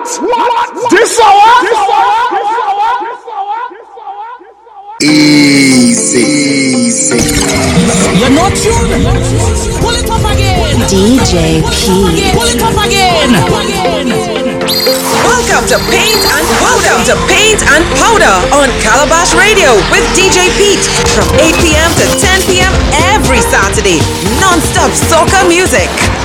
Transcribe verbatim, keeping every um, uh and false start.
What? This hour? Easy, easy. You're not tuned. Pull it up again. D J P. Pull it up again. Welcome to Paint and Welcome to Paint and Powder on Calabash Radio with D J Pete from eight p.m. to ten p.m. every Saturday. Non-stop soca music.